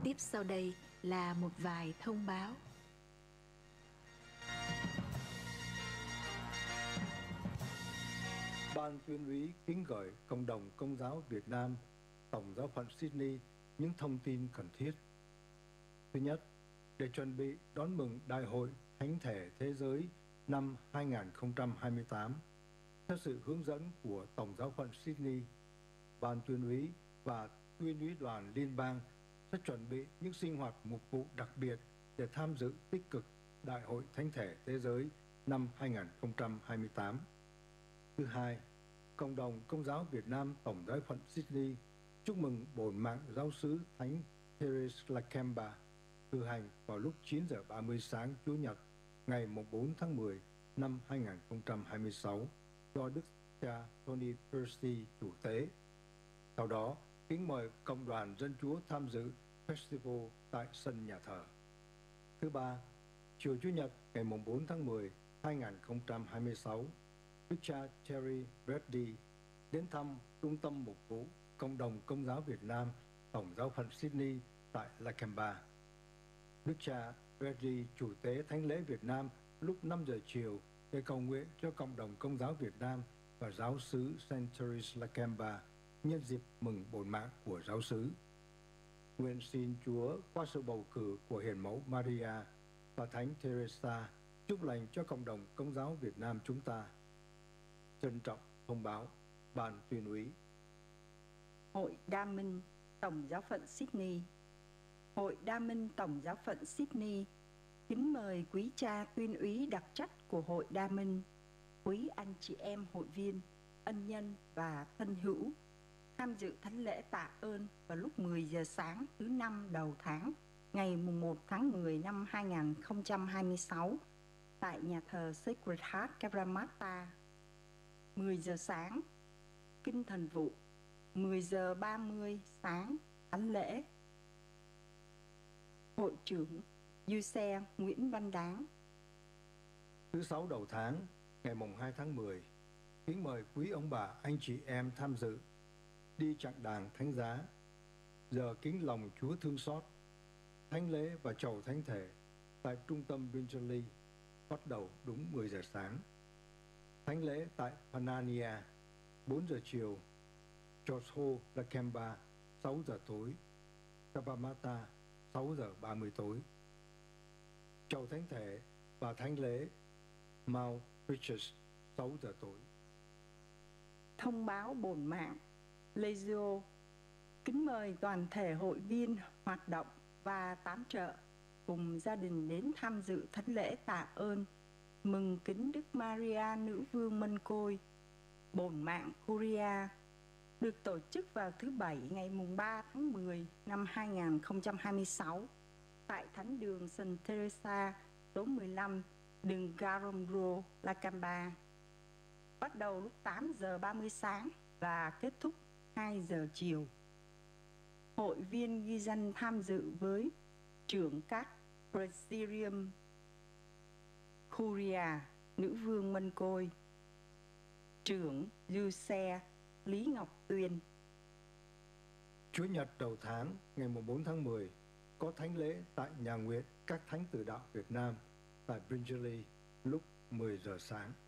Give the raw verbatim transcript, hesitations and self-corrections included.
Tiếp sau đây là một vài thông báo. Ban tuyên úy kính gửi cộng đồng Công giáo Việt Nam, Tổng giáo phận Sydney những thông tin cần thiết. Thứ nhất, để chuẩn bị đón mừng Đại hội Thánh thể Thế giới năm hai nghìn không trăm hai mươi tám, theo sự hướng dẫn của Tổng giáo phận Sydney, Ban tuyên úy và tuyên úy đoàn liên bang sẽ chuẩn bị những sinh hoạt mục vụ đặc biệt để tham dự tích cực Đại hội Thánh thể Thế giới năm hai nghìn không trăm hai mươi tám. Thứ hai, cộng đồng Công giáo Việt Nam Tổng giáo phận Sydney chúc mừng bổn mạng giáo xứ Thánh Therese Lakemba cử hành vào lúc chín giờ ba mươi sáng Chủ nhật ngày bốn tháng mười năm hai nghìn không trăm hai mươi sáu do Đức cha Tony Percy chủ tế. Sau đó, kính mời cộng đoàn dân Chúa tham dự festival tại sân nhà thờ. Thứ ba, chiều Chủ nhật ngày bốn tháng mười hai nghìn không trăm hai mươi sáu, Đức cha Terry Brady đến thăm Trung tâm Mục vụ Cộng đồng Công giáo Việt Nam Tổng giáo phận Sydney tại Lakemba. Đức cha Brady chủ tế thánh lễ Việt Nam lúc năm giờ chiều để cầu nguyện cho cộng đồng Công giáo Việt Nam và giáo xứ Saint Therese Lakemba nhân dịp mừng bổn mạng của giáo xứ. Nguyện xin Chúa qua sự bầu cử của Hiền mẫu Maria và Thánh Teresa chúc lành cho cộng đồng Công giáo Việt Nam chúng ta. Trân trọng thông báo, Ban tuyên úy. Hội Đa Minh Tổng giáo phận Sydney. Hội Đa Minh Tổng giáo phận Sydney kính mời quý cha tuyên úy đặc trách của Hội Đa Minh, quý anh chị em hội viên, ân nhân và thân hữu tham dự thánh lễ tạ ơn vào lúc mười giờ sáng thứ năm đầu tháng ngày mùng một tháng mười năm hai nghìn không trăm hai mươi sáu tại nhà thờ Sacred Heart Cabramatta. mười giờ sáng kinh thần vụ, mười giờ ba mươi sáng thánh lễ. Hội trưởng Du Xe Nguyễn Văn Đáng. Thứ sáu đầu tháng ngày mùng hai tháng mười, kính mời quý ông bà anh chị em tham dự đi chặng đàng thánh giá, giờ kính lòng Chúa thương xót, thánh lễ và chầu thánh thể tại trung tâm Bringelly bắt đầu đúng mười giờ sáng. Thánh lễ tại Panania bốn giờ chiều, George Hall Lakemba sáu giờ tối, Cabramatta sáu giờ ba mươi tối. Chầu thánh thể và thánh lễ Mount Riches sáu giờ tối. Thông báo bổn mạng Legio kính mời toàn thể hội viên hoạt động và tán trợ cùng gia đình đến tham dự thánh lễ tạ ơn mừng kính Đức Maria Nữ Vương Mân Côi bổn mạng Curia, được tổ chức vào thứ Bảy ngày mùng ba tháng mười năm hai nghìn không trăm hai mươi sáu tại Thánh đường Saint Teresa số mười lăm đường Garambro, Lakemba, bắt đầu lúc tám giờ ba mươi sáng và kết thúc hai giờ chiều. Hội viên ghi danh tham dự với trưởng các Presbyterium Curia Nữ Vương Mân Côi, trưởng Du Xe Lý Ngọc Tuyên. Chủ nhật đầu tháng ngày bốn tháng mười có thánh lễ tại nhà nguyện các thánh tử đạo Việt Nam tại Bringelly lúc mười giờ sáng.